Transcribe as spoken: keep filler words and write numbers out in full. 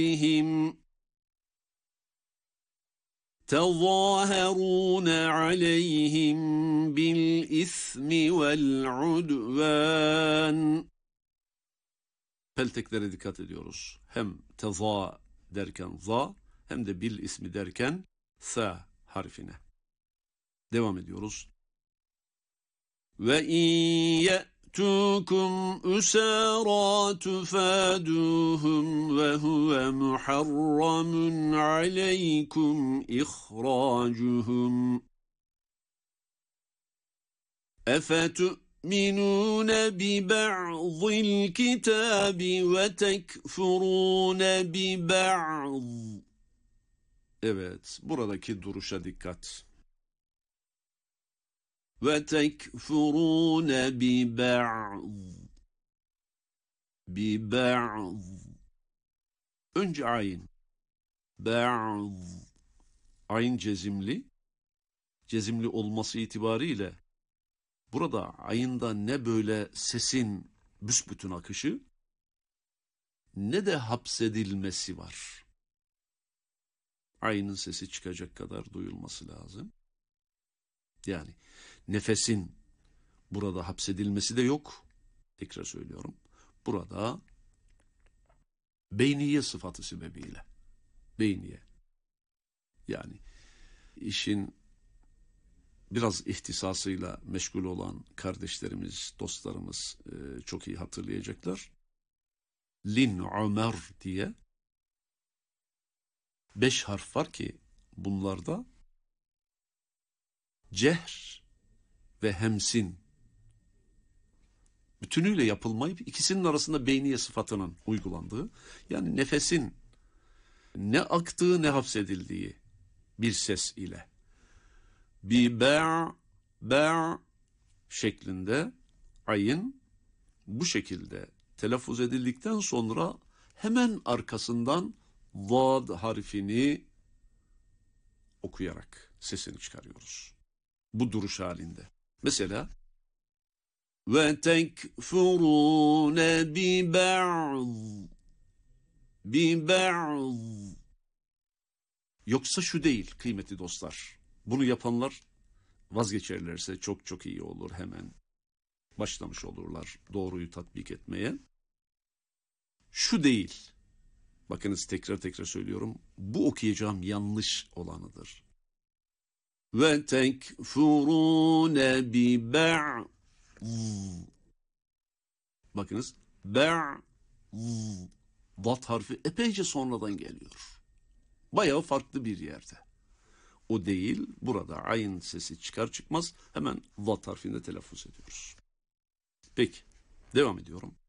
عليهم تظاهرون عليهم بالإثم والعدوان. Pelteklere dikkat ediyoruz. Hem teza derken za hem de bil ismi derken sa harfine. Devam ediyoruz. Ve in ye'tukum usara tufaduhum ve huve muharramun aleykum ihracuhum. أفتؤمنون ببعض الكتاب وتكفرون ببعض. Evet, buradaki duruşa dikkat. وتكفرون ببعض. ببعض. Önce ayn. Ba'd. Ayn cezimli. Cezimli olması itibariyle burada ayında ne böyle sesin büsbütün akışı ne de hapsedilmesi var. Ayının sesi çıkacak kadar duyulması lazım. Yani nefesin burada hapsedilmesi de yok. Tekrar söylüyorum. Burada beyniye sıfatı sebebiyle. Beyniye. Yani işin biraz ihtisasıyla meşgul olan kardeşlerimiz, dostlarımız e, çok iyi hatırlayacaklar. Lin Ömer diye beş harf var ki bunlarda cehr ve hemsin bütünüyle yapılmayıp ikisinin arasında beyniye sıfatının uygulandığı, yani nefesin ne aktığı ne hapsedildiği bir ses ile bi ba' ba' şeklinde ayın bu şekilde telaffuz edildikten sonra hemen arkasından zad harfini okuyarak sesini çıkarıyoruz. Bu duruş halinde. Mesela ve tekfurune bi ba'd bi ba'd. Yoksa şu değil kıymetli dostlar. Bunu yapanlar vazgeçerlerse çok çok iyi olur, hemen başlamış olurlar doğruyu tatbik etmeye. Şu değil. Bakınız tekrar tekrar söylüyorum. Bu okuyacağım yanlış olanıdır. Ve tekfurune bi ba'd. Bakınız ba'd. Vat harfi epeyce sonradan geliyor. Bayağı farklı bir yerde. O değil, burada ayn sesi çıkar çıkmaz hemen vat harfinde telaffuz ediyoruz. Peki, devam ediyorum.